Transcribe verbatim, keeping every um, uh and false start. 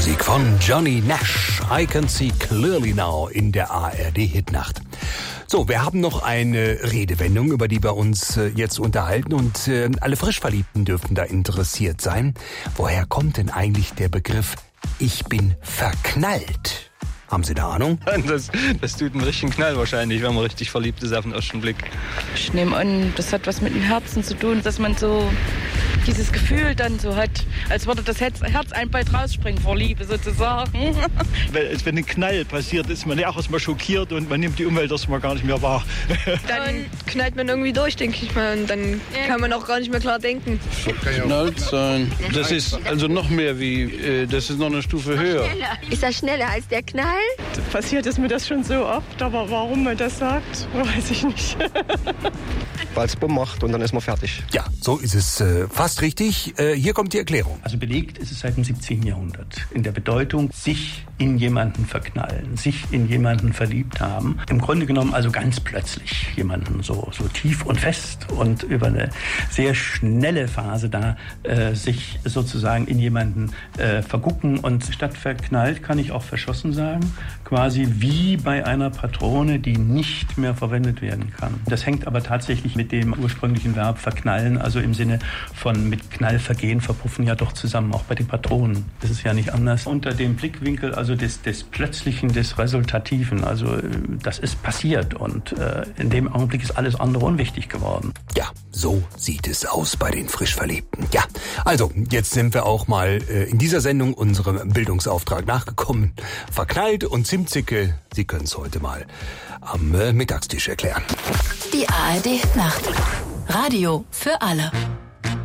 Musik von Johnny Nash. I Can See Clearly Now in der A R D-Hitnacht. So, wir haben noch eine Redewendung, über die wir uns äh, jetzt unterhalten und äh, alle Frischverliebten dürften da interessiert sein. Woher kommt denn eigentlich der Begriff "Ich bin verknallt"? Haben Sie eine Ahnung? Das, das tut einen richtigen Knall wahrscheinlich, wenn man richtig verliebt ist auf den ersten Blick. Ich nehme an, das hat was mit dem Herzen zu tun, dass man so dieses Gefühl dann so hat, als würde das Herz, Herz ein bald rausspringen vor Liebe sozusagen. Weil, wenn ein Knall passiert, ist man ja auch erstmal schockiert und man nimmt die Umwelt erstmal gar nicht mehr wahr. Dann knallt man irgendwie durch, denke ich mal, und dann kann man auch gar nicht mehr klar denken. Knallt sein. Das ist also noch mehr wie, äh, das ist noch eine Stufe höher. Ist das schneller als der Knall? Passiert ist mir das schon so oft, aber warum man das sagt, weiß ich nicht. Weil es Bumm macht und dann ist man fertig. Ja, so ist es äh, fast richtig. Äh, hier kommt die Erklärung. Also belegt ist es seit dem siebzehnten Jahrhundert. In der Bedeutung, sich in jemanden verknallen, sich in jemanden verliebt haben. Im Grunde genommen also ganz plötzlich jemanden so, so tief und fest und über eine sehr schnelle Phase da äh, sich sozusagen in jemanden äh, vergucken. Und statt verknallt kann ich auch verschossen sagen. Quasi wie bei einer Patrone, die nicht mehr verwendet werden kann. Das hängt aber tatsächlich mit dem ursprünglichen Verb verknallen, also im Sinne von mit Knall vergehen, verpuffen ja doch zusammen, auch bei den Patronen. Das ist ja nicht anders. Unter dem Blickwinkel also des, des Plötzlichen, des Resultativen, also das ist passiert und äh, in dem Augenblick ist alles andere unwichtig geworden. Ja, so sieht es aus bei den Frischverliebten. Ja, also jetzt sind wir auch mal äh, in dieser Sendung unserem Bildungsauftrag nachgekommen. Verknallt und Zimtzicke, Sie können es heute mal am äh, Mittagstisch erklären. Die A R D-Nacht. Radio für alle.